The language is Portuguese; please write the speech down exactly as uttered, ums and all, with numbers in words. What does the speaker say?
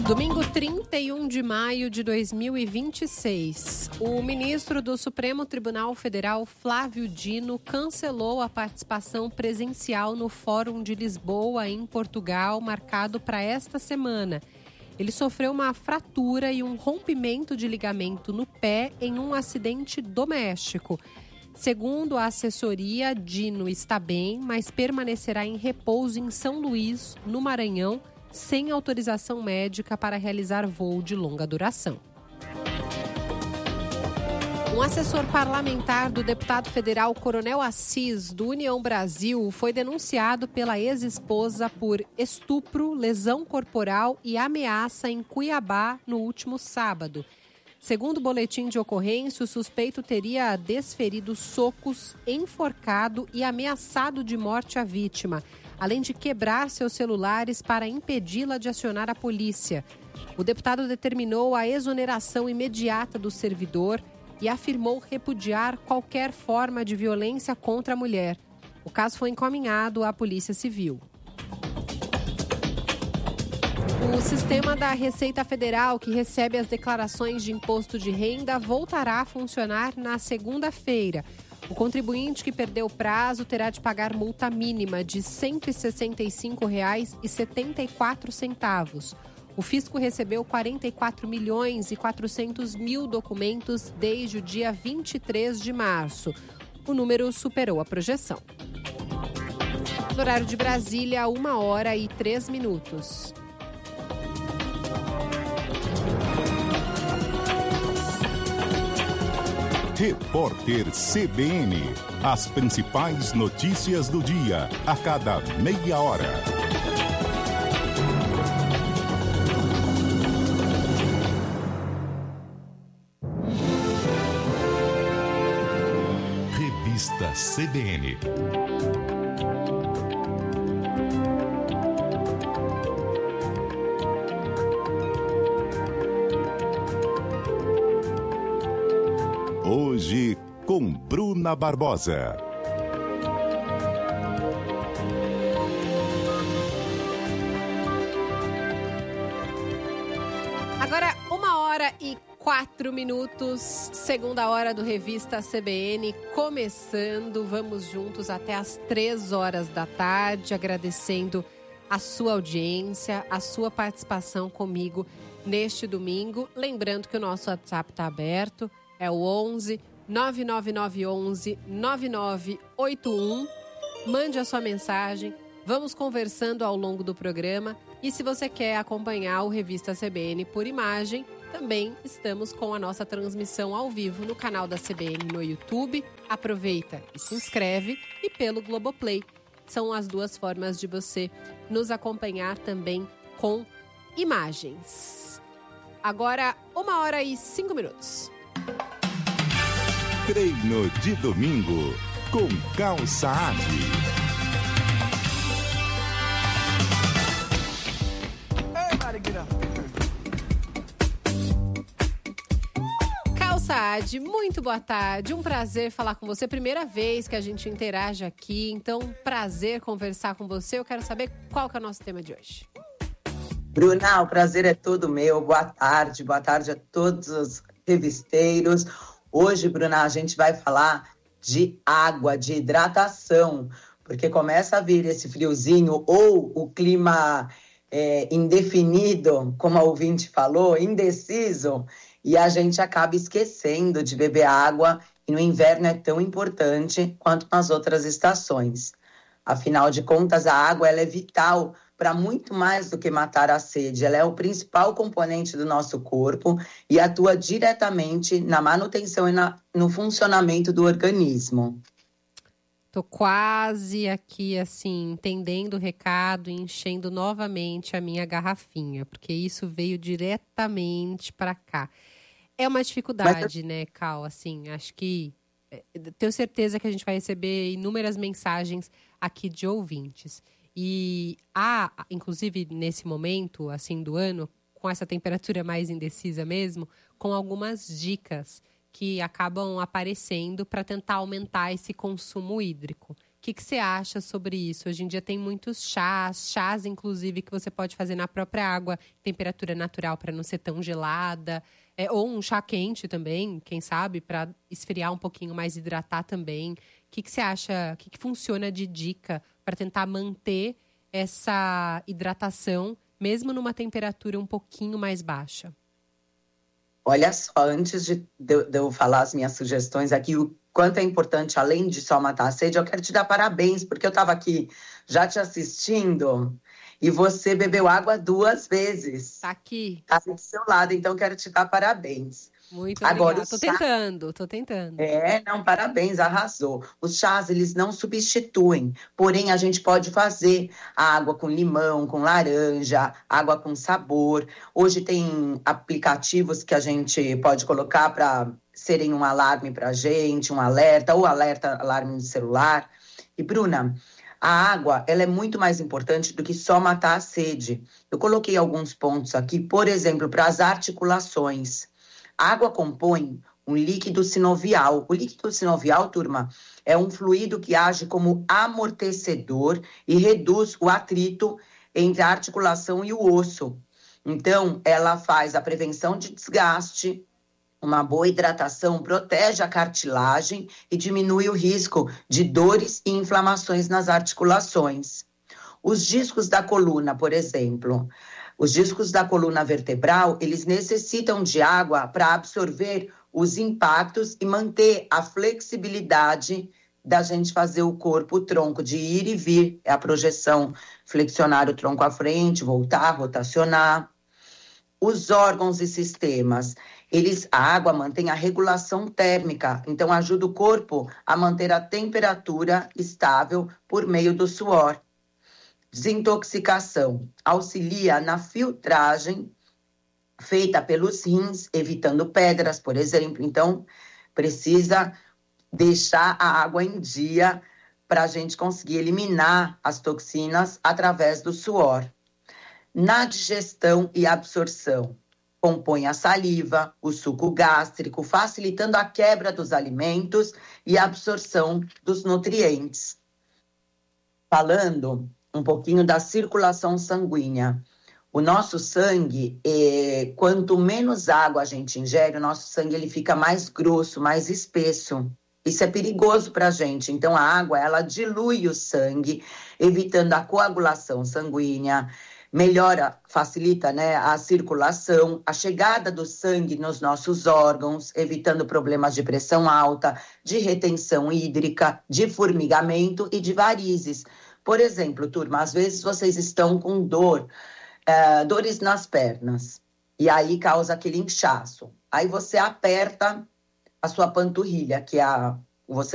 Domingo trinta e um de maio de dois mil e vinte e seis, o ministro do Supremo Tribunal Federal, Flávio Dino, cancelou a participação presencial no Fórum de Lisboa, em Portugal, marcado para esta semana. Ele sofreu uma fratura e um rompimento de ligamento no pé em um acidente doméstico. Segundo a assessoria, Dino está bem, mas permanecerá em repouso em São Luís, no Maranhão, sem autorização médica para realizar voo de longa duração. Um assessor parlamentar do deputado federal Coronel Assis, do União Brasil, foi denunciado pela ex-esposa por estupro, lesão corporal e ameaça em Cuiabá no último sábado. Segundo o boletim de ocorrência, o suspeito teria desferido socos, enforcado e ameaçado de morte a vítima, além de quebrar seus celulares para impedi-la de acionar a polícia. O deputado determinou a exoneração imediata do servidor e afirmou repudiar qualquer forma de violência contra a mulher. O caso foi encaminhado à Polícia Civil. O sistema da Receita Federal, que recebe as declarações de imposto de renda, voltará a funcionar na segunda-feira. O contribuinte que perdeu o prazo terá de pagar multa mínima de cento e sessenta e cinco reais e setenta e quatro centavos. O fisco recebeu quarenta e quatro milhões e quatrocentos mil documentos desde o dia vinte e três de março. O número superou a projeção. No horário de Brasília, uma hora e três minutos. Repórter C B N. As principais notícias do dia, a cada meia hora. Revista C B N. Hoje, com Bruna Barbosa. Agora, uma hora e quatro minutos, segunda hora do Revista C B N, começando. Vamos juntos até as três horas da tarde, agradecendo a sua audiência, a sua participação comigo neste domingo. Lembrando que o nosso WhatsApp está aberto. É o onze nove nove nove onze nove nove oito um. Mande a sua mensagem. Vamos conversando ao longo do programa. E se você quer acompanhar o Revista C B N por imagem, também estamos com a nossa transmissão ao vivo no canal da C B N no YouTube. Aproveita e se inscreve. E pelo Globoplay. São as duas formas de você nos acompanhar também com imagens. Agora, uma hora e cinco minutos. Treino de domingo com Cal Saad. Cal Saad, muito boa tarde. Um prazer falar com você. Primeira vez que a gente interage aqui, então prazer conversar com você. Eu quero saber qual que é o nosso tema de hoje. Bruna, o prazer é todo meu. Boa tarde, boa tarde a todos os revisteiros. Hoje, Bruna, a gente vai falar de água, de hidratação, porque começa a vir esse friozinho ou o clima é, indefinido, como a ouvinte falou, indeciso, e a gente acaba esquecendo de beber água, e no inverno é tão importante quanto nas outras estações. Afinal de contas, a água ela é vital para muito mais do que matar a sede. Ela é o principal componente do nosso corpo e atua diretamente na manutenção e na, no funcionamento do organismo. Tô quase aqui, assim, entendendo o recado e enchendo novamente a minha garrafinha, porque isso veio diretamente para cá. É uma dificuldade, Mas... né, Cal? Assim, acho que... Tenho certeza que a gente vai receber inúmeras mensagens aqui de ouvintes. E há, inclusive, nesse momento, assim, do ano, com essa temperatura mais indecisa mesmo, com algumas dicas que acabam aparecendo para tentar aumentar esse consumo hídrico, que, que você acha sobre isso? Hoje em dia tem muitos chás, chás inclusive que você pode fazer na própria água, temperatura natural para não ser tão gelada, é, ou um chá quente também, quem sabe, para esfriar um pouquinho mais, hidratar também. O que, que você acha, o que, que funciona de dica para tentar manter essa hidratação, mesmo numa temperatura um pouquinho mais baixa? Olha só, antes de, de, de eu falar as minhas sugestões aqui, o quanto é importante, além de só matar a sede, eu quero te dar parabéns, porque eu estava aqui já te assistindo e você bebeu água duas vezes. Tá aqui. Tá do seu lado, então eu quero te dar parabéns. Muito Agora, obrigada. Tô chá... tentando, tô tentando. É, não, parabéns, arrasou. Os chás, eles não substituem, porém a gente pode fazer água com limão, com laranja, água com sabor. Hoje tem aplicativos que a gente pode colocar para serem um alarme para a gente, um alerta, ou alerta, alarme no celular. E, Bruna, a água, ela é muito mais importante do que só matar a sede. Eu coloquei alguns pontos aqui, por exemplo, para as articulações. A água compõe um líquido sinovial. O líquido sinovial, turma, é um fluido que age como amortecedor e reduz o atrito entre a articulação e o osso. Então, ela faz a prevenção de desgaste, uma boa hidratação, protege a cartilagem e diminui o risco de dores e inflamações nas articulações. Os discos da coluna, por exemplo, os discos da coluna vertebral, eles necessitam de água para absorver os impactos e manter a flexibilidade da gente fazer o corpo, o tronco, de ir e vir. É a projeção, flexionar o tronco à frente, voltar, rotacionar. Os órgãos e sistemas, eles, a água mantém a regulação térmica, então ajuda o corpo a manter a temperatura estável por meio do suor. Desintoxicação, auxilia na filtragem feita pelos rins, evitando pedras, por exemplo. Então, precisa deixar a água em dia para a gente conseguir eliminar as toxinas através do suor. Na digestão e absorção, compõe a saliva, o suco gástrico, facilitando a quebra dos alimentos e a absorção dos nutrientes. Falando um pouquinho da circulação sanguínea. O nosso sangue, eh, quanto menos água a gente ingere, o nosso sangue ele fica mais grosso, mais espesso. Isso é perigoso para a gente. Então, a água, ela dilui o sangue, evitando a coagulação sanguínea, melhora, facilita, né, a circulação, a chegada do sangue nos nossos órgãos, evitando problemas de pressão alta, de retenção hídrica, de formigamento e de varizes. Por exemplo, turma, às vezes vocês estão com dor, uh, dores nas pernas, e aí causa aquele inchaço. Aí você aperta a sua panturrilha, que é a, você